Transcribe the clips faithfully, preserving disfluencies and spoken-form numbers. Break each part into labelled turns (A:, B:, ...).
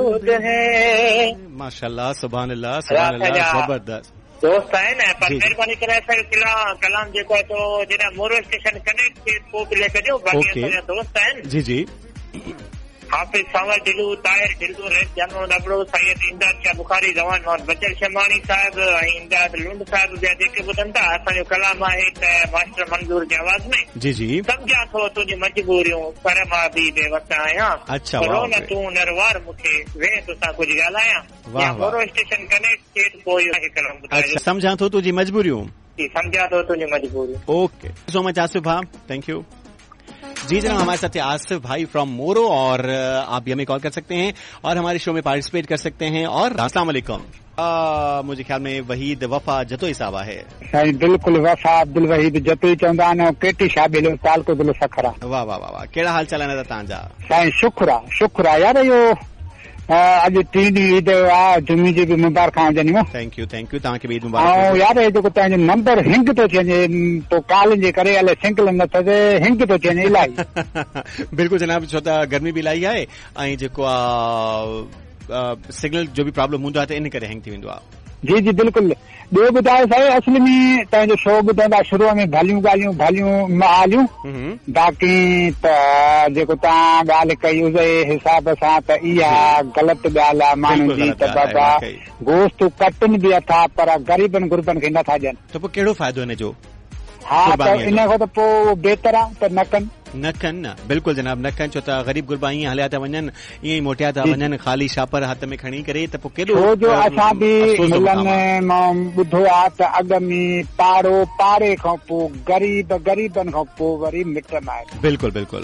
A: माशाल्लाह, सुभान अल्लाह, सुभान अल्लाह, जबरदस्त
B: दोस्त है ना, पर मेहरबानी करे कलाम कलाम जेको आहे तो जॾहिं मोरो स्टेशन कनेक्ट थे पोइ प्ले कजो। बाक़ी असांजा दोस्त आहिनि
A: जी जी,
B: हाफिज सावर ढिलू, ताहिर ढिलू, रेड जानो नबड़ो, सैयद इमदाद शाह बुखारी, रवान और बचल शमानी साहब ऐं इमदाद लुंड साहब ॿिया जेके ॿुधनि था असांजो कलाम आहे त मास्टर मंज़ूर जी आवाज़ में।
A: जी जी,
B: सम्झां थो तुंहिंजी मजबूरियूं पर मां बि बेवक़्त आहियां।
A: अच्छा,
B: रो न तूं नरवार मूंखे वे तोसां कुझु ॻाल्हायां। मोरो स्टेशन कनेक्ट थिए त पोइ इहो कलाम ॿुधाइजो।
A: सम्झां थो तुंहिंजी मजबूरियूं।
B: जी, सम्झां थो तुंहिंजी मजबूरियूं।
A: ओके, सो मच आसिफ भाई, थैंक यू। जी जनाब, हमारे साथ है आसिफ भाई फ्रॉम मोरो, और आप भी हमें कॉल कर सकते हैं और हमारे शो में पार्टिसिपेट कर सकते हैं। और अस्सलाम वालेकुम, मुझे ख्याल में वहीद वफा जतोई साहबा है।
C: साईं बिल्कुल, वफा अब्दुल वहीद जतोई चवंदा आहिनि, केटी शाबिल तालको दिल सखरा।
A: वाह वाह वाह वाह, कहिड़ा हाल चाल आहिनि तव्हांजा?
C: साईं शुक्र आहे, शुक्र आहे यार। इहो अॼु टी ॾींहं ईद आहे, जुमी जी बि मुबारकां हुजनि।
A: थैंक यू थैंक यू, तव्हांखे बि ईद मुबारक।
C: ऐं यार हे जेको तव्हांजो नंबर हिंग थो थी वञे, पोइ कॉलिंग जे करे अलाए सिंगल न थिए, हिंग थो थी वञे इलाही।
A: बिल्कुल जनाब, छो त गर्मी बि इलाही आहे ऐं जेको आहे सिग्नल जो बि प्रॉब्लम हूंदो आहे त इन करे हैंग थी वेंदो आहे।
C: जी जी बिल्कुल। ॿियो ॿुधायो साईं, असली में तव्हांजो शो ॿुधंदा शुरूअ में भलियूं ॻाल्हियूं भलियूं मालियूं, बाक़ी त जेको तव्हां ॻाल्हि कई उन हिसाब सां त इहा ग़लति ॻाल्हि आहे माण्हुनि जी, त बाबा गोश्त कटनि बि अथा पर ग़रीबनि गुरबनि खे नथा ॾियनि,
A: त पोइ कहिड़ो फ़ाइदो हिन जो?
C: हा, त इन खां त पोइ बहितर आहे त न कनि
A: न कनि न, बिल्कुलु जनाब न कनि। छो त ग़रीब गुरबा ईअं हलिया था वञनि, ईअं ई मोटिया था वञनि, ख़ाली छापर हथ में खणी करे, त पोइ केॾो।
C: छो जो असां बि मिलनि मां ॿुधो आहे त अॻ में पाड़ो पाड़े खां पोइ गरीब, गरीबनि खां पोइ वरी मिट माइट।
A: बिल्कुलु बिल्कुलु,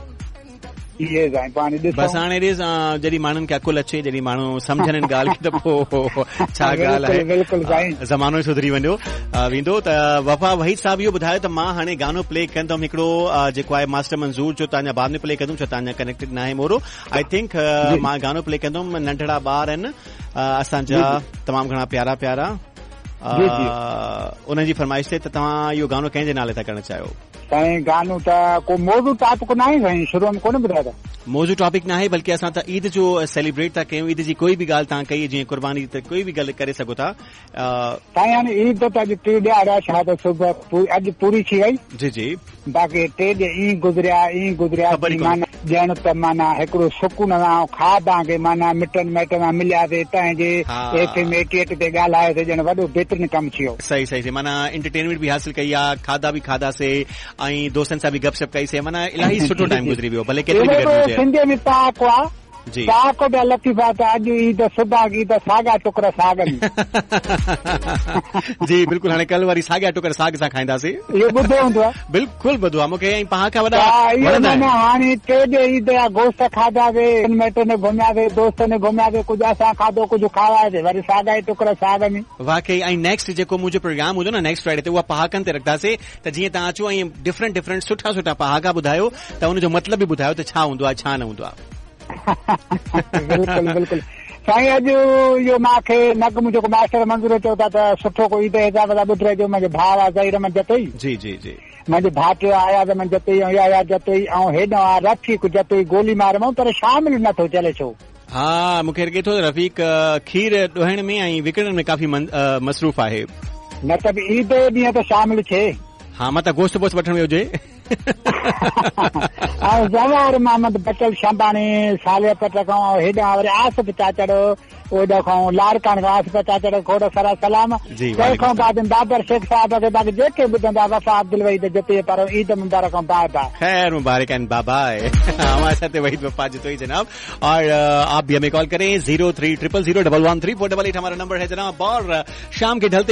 C: इहे साईं पाणी ॾिसो।
A: बसि हाणे ॾिस, जॾहिं माण्हुनि खे अकुल अचे, जॾहिं माण्हू सम्झनि ॻाल्हि खे, त पोइ छा ॻाल्हि आहे,
C: बिल्कुलु साईं,
A: ज़मानो ई सुधरी वञो वेंदो। त वफ़ा वहीद साहब इहो ॿुधायो त मां हाणे गानो प्ले कंदुमि हिकिड़ो जेको आहे मास्टर मंज़ूर जो, तव्हांजा बाद में प्ले कंदुमि, छो तव्हांजा कनेक्टेड न आहे मोरो। आई थिंक मां गानो प्ले कंदुमि, नंढड़ा ॿार आहिनि असांजा तमामु घणा प्यारा प्यारा, उन्हनि जी फरमाइश ते, त तव्हां इहो गानो कंहिंजे नाले था करणु चाहियो?
C: साईं गानो त को मौज़ू टॉपिक न आहे साईं, शुरू में कोन ॿुधायो।
A: मौज़ू टॉपिक न आहे, बल्कि असां त ईद जो सेलिब्रेट था कयूं, ईद जी कोई बि ॻाल्हि तव्हां कई, जीअं कुर्बानी त कोई बि ॻाल्हि करे सघो था
C: साईं। हाणे ईद त अॼु टे ॾियार छा त सुबुह अॼु पूरी थी वई। जी जी, बाक़ी टे ॾींहं ईअं गुज़रिया ईअं गुज़रिया, माना ॼण त माना हिकिड़ो सुकून सां खाधा के माना मिटनि माइटनि सां मिलियासीं, तव्हांजे एफ एम एटी एट ते ॻाल्हायोसीं, ॼण वॾो बहितरीन कमु थी वियो।
A: सही सही, माना एंटरटेनमेंट बि हासिल कई आहे, खाधा बि खाधासीं ऐं दोस्तनि सां बि गपशप कईसीं, माना इलाही सुठो टाइम गुज़री वियो, भले केतिरी बि गर्मी हुजे।
C: सिंधीअ में पाक आहे
A: जी,
C: पाक ॿिया लतीफ़ा त अॼु ईद सुभां ईद साॻा टुकर साग में।
A: जी बिल्कुलु, हाणे कल वरी साॻिया टुकर साग सां खाईंदासीं।
C: इहो ॿुधो हूंदो आहे,
A: बिल्कुलु ॿुधो आहे मूंखे, ऐं पहाड़ खां वॾा
C: हाणे टे ॾे ईद जा गोश्त खाधासीं, मिटनि घुमियासीं, दोस्तनि घुमियासीं, कुझु असां खाधो कुझु खारायोसीं, वरी साॻा ई टुकर साग में।
A: वाकई, ऐं नेक्स्ट जेको मुंहिंजो प्रोग्राम हूंदो न नेक्स्ट फ्राइडे ते, उहा पहाकनि ते रखंदासीं, त जीअं तव्हां अचो ऐं डिफरेंट डिफरेंट सुठा सुठा पहाका ॿुधायो, त हुनजो मतिलबु बि ॿुधायो त छा हूंदो आहे छा न हूंदो आहे।
C: बिल्कुलु बिल्कुलु साईं, अॼु इहो मूंखे नगम जेको मास्टर मंज़ूर चयो था त सुठो को ईद हिसाब सां ॿुधाइजो। मुंहिंजो भाउ आहे ज़हीर अहमद जतोई, जी जी जी, मुंहिंजो भाइटियो आयाज़ अहमद जतोई ऐं याया जतोई, ऐं हेॾो आहे रफ़ीक जतोई गोली मार में, पर शामिल नथो चले छो?
A: हा, मूंखे लॻे थो रफ़ीक खीर ॾोहण में ऐं विकिणण में काफ़ी मसरूफ़ आहे,
C: न त बि ईद ॾींहं त शामिल थिए। हा,
A: मां त गोश्त वोश्त वठण में हुजे।
C: ऐं जवाहर मोहम्मद बचल शंबाणी साले पट खां हेॾां वरी आसिफ चाचड़, ओॾो खां लाड़कान खां आसिफ चाचड़ खोड़ सारा सलाम। तंहिंखां बाद बाबर शेख साहब खे, बाक़ी जेके ॿुधंदा वफ़ा अब्दुल वहीद जतोई पर ईद मुबारक ऐं बाय बाय।
A: खैर मुबारक एंड बाय बाय। हमारे साथ वहीद वफा जतोई जनाब, और आप भी हमें कॉल करें जीरो थ्री ट्रिपल जीरो double one three four double eight हमारा नंबर है जनाब, और शाम के ढलते